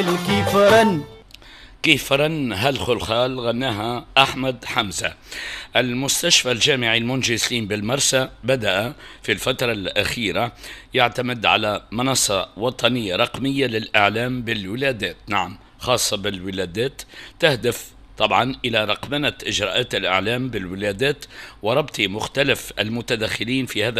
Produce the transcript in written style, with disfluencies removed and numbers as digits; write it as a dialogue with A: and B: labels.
A: كيف رن
B: كيف رن هالخلخال غناها أحمد حمزة. المستشفى الجامعي المنجي سليم بالمرسى بدأ في الفترة الأخيرة يعتمد على منصة وطنية رقمية للإعلام بالولادات، نعم خاصة بالولادات، تهدف طبعا إلى رقمنة إجراءات الإعلام بالولادات وربط مختلف المتدخلين في هذا